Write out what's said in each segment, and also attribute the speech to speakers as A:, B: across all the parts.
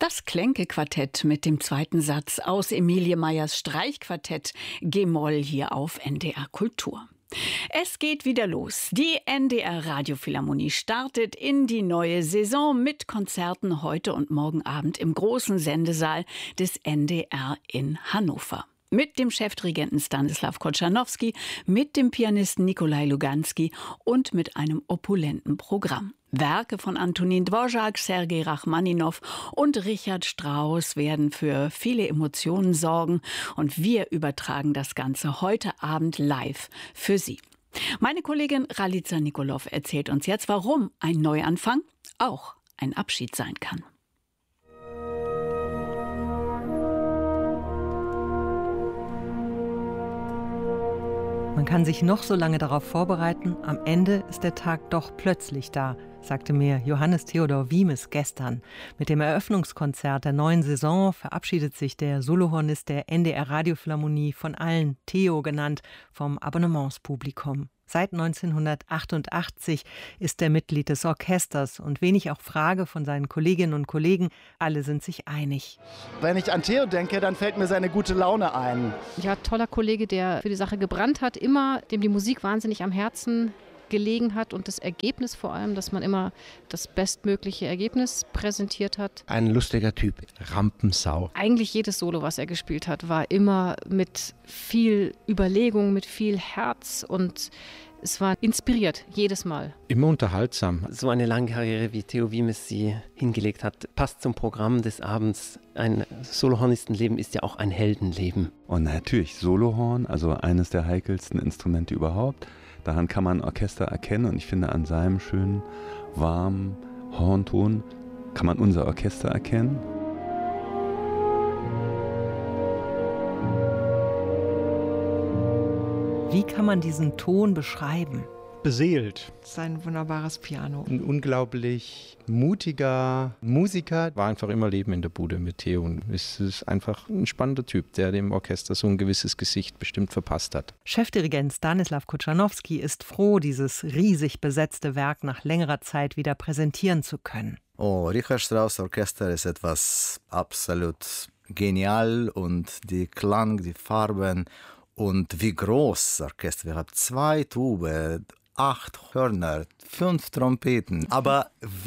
A: Das Klenke-Quartett mit dem zweiten Satz aus Emilie Meyers Streichquartett G-Moll hier auf NDR Kultur. Es geht wieder los. Die NDR Radiophilharmonie startet in die neue Saison mit Konzerten heute und morgen Abend im großen Sendesaal des NDR in Hannover. Mit dem Chefdirigenten Stanislaw Kochanowski, mit dem Pianisten Nikolai Luganski und mit einem opulenten Programm. Werke von Antonin Dvorak, Sergei Rachmaninow und Richard Strauss werden für viele Emotionen sorgen und wir übertragen das Ganze heute Abend live für Sie. Meine Kollegin Ralica Nikolov erzählt uns jetzt, warum ein Neuanfang auch ein Abschied sein kann.
B: Man kann sich noch so lange darauf vorbereiten, am Ende ist der Tag doch plötzlich da, sagte mir Johannes Theodor Wiemes gestern. Mit dem Eröffnungskonzert der neuen Saison verabschiedet sich der Solohornist der NDR Radiophilharmonie von allen, Theo genannt, vom Abonnementspublikum. Seit 1988 ist er Mitglied des Orchesters und wen ich auch frage von seinen Kolleginnen und Kollegen, alle sind sich einig.
C: Wenn ich an Theo denke, dann fällt mir seine gute Laune ein.
D: Ja, toller Kollege, der für die Sache gebrannt hat, immer dem die Musik wahnsinnig am Herzen gelegen hat und das Ergebnis vor allem, dass man immer das bestmögliche Ergebnis präsentiert hat.
E: Ein lustiger Typ, Rampensau.
D: Eigentlich jedes Solo, was er gespielt hat, war immer mit viel Überlegung, mit viel Herz und es war inspiriert, jedes Mal.
E: Immer unterhaltsam.
F: So eine lange Karriere, wie Theo Wiemes sie hingelegt hat, passt zum Programm des Abends. Ein Solohornistenleben ist ja auch ein Heldenleben.
G: Und natürlich Solohorn, also eines der heikelsten Instrumente überhaupt. Daran kann man Orchester erkennen und ich finde, an seinem schönen, warmen Hornton kann man unser Orchester erkennen.
B: Wie kann man diesen Ton beschreiben?
E: Beseelt.
B: Sein wunderbares Piano.
E: Ein unglaublich mutiger Musiker. War einfach immer Leben in der Bude mit Theo. Und es ist einfach ein spannender Typ, der dem Orchester so ein gewisses Gesicht bestimmt verpasst hat.
B: Chefdirigent Stanislaw Kochanowski ist froh, dieses riesig besetzte Werk nach längerer Zeit wieder präsentieren zu können.
H: Richard Strauss Orchester ist etwas absolut genial und die Klang, die Farben und wie groß das Orchester. Wir haben 2 Tuben, 8 Hörner, 5 Trompeten. Aber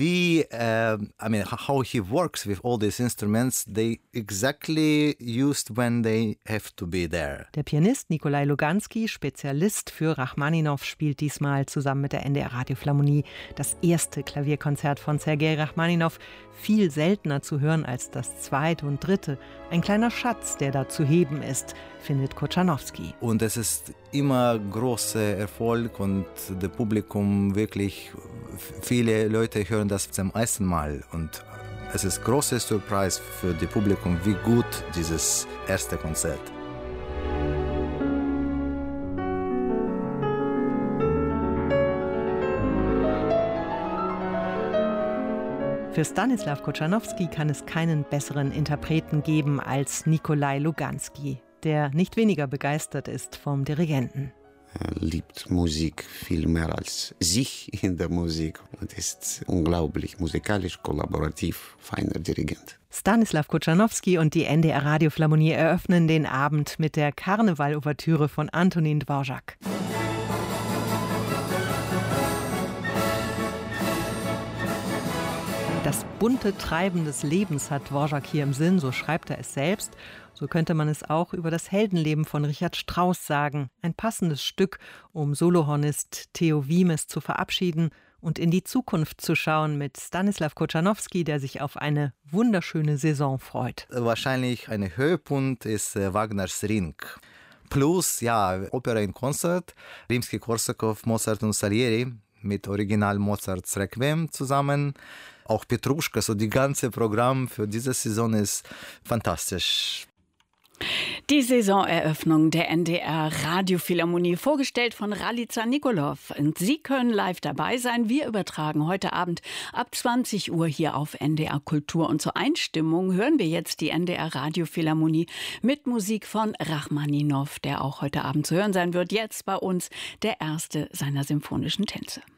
H: how he works with all these instruments, they exactly used when they have to be there.
B: Der Pianist Nikolai Luganski, Spezialist für Rachmaninow, spielt diesmal zusammen mit der NDR Radiophilharmonie das erste Klavierkonzert von Sergei Rachmaninow. Viel seltener zu hören als das zweite und dritte. Ein kleiner Schatz, der da zu heben ist, findet Kochanowski.
H: Und es ist immer großer Erfolg und das Publikum wirklich, viele Leute hören das zum ersten Mal und es ist großer Surprise für das Publikum, wie gut dieses erste Konzert.
B: Für Stanislaw Kochanowski kann es keinen besseren Interpreten geben als Nikolai Luganski, der nicht weniger begeistert ist vom Dirigenten.
I: Er liebt Musik viel mehr als sich in der Musik und ist unglaublich musikalisch, kollaborativ, feiner Dirigent.
B: Stanislaw Kochanowski und die NDR Radiophilharmonie eröffnen den Abend mit der Karneval-Ouvertüre von Antonin Dvorak. Das bunte Treiben des Lebens hat Dvorak hier im Sinn, so schreibt er es selbst. So könnte man es auch über das Heldenleben von Richard Strauss sagen. Ein passendes Stück, um Solohornist Theo Wiemes zu verabschieden und in die Zukunft zu schauen mit Stanislaw Kochanowski, der sich auf eine wunderschöne Saison freut.
H: Wahrscheinlich ein Höhepunkt ist Wagners Ring. Plus, Opera in Konzert, Rimsky-Korsakow, Mozart und Salieri mit Original Mozarts Requiem zusammen. Auch Petruschka, so die ganze Programm für diese Saison ist fantastisch.
A: Die Saisoneröffnung der NDR Radiophilharmonie, vorgestellt von Ralica Nikolov. Und Sie können live dabei sein. Wir übertragen heute Abend ab 20 Uhr hier auf NDR Kultur. Und zur Einstimmung hören wir jetzt die NDR Radiophilharmonie mit Musik von Rachmaninow, der auch heute Abend zu hören sein wird. Jetzt bei uns der erste seiner symphonischen Tänze.